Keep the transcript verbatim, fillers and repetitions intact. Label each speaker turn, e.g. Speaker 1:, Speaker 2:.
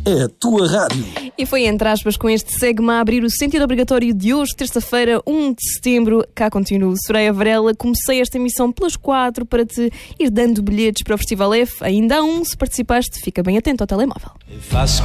Speaker 1: é a tua rádio.
Speaker 2: E foi entre aspas com este segue-me a abrir o sentido obrigatório de hoje, terça-feira, primeiro de setembro. Cá continuo, Soraya Varela. Comecei esta emissão pelas quatro para te ir dando bilhetes para o Festival F. Ainda há um, se participaste, fica bem atento ao telemóvel.
Speaker 3: Faço